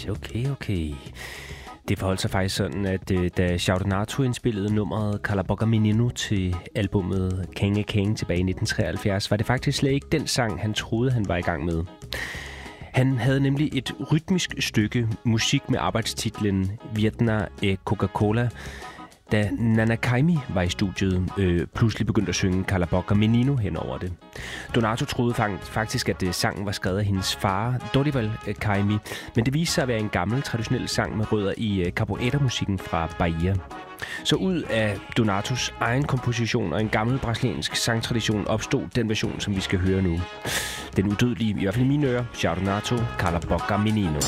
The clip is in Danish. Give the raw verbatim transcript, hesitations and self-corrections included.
Okay, okay. Det forholdt sig faktisk sådan, at øh, da Shaudonato indspillede nummeret Cala Boca Menino til albummet Kenge Kenge tilbage i nitten treoghalvfjerds, var det faktisk slet ikke den sang, han troede, han var i gang med. Han havde nemlig et rytmisk stykke musik med arbejdstitlen Vietna e Coca-Cola, da Nana Kaimi var i studiet, øh, pludselig begyndte at synge Cala Boca Menino hen over det. Donato troede faktisk, at sangen var skrevet af hendes far, Dorival Kaimi, men det viste sig at være en gammel, traditionel sang med rødder i capoeira-musikken fra Bahia. Så ud af Donatos egen komposition og en gammel brasiliansk sangtradition opstod den version, som vi skal høre nu. Den udødelige, i hvert fald i mine ører, Shaudonato, Cala Boca Menino.